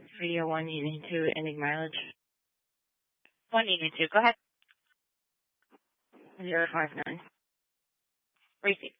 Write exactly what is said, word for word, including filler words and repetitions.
three oh one Union two, ending mileage one Union two, go ahead. zero five nine. Receive.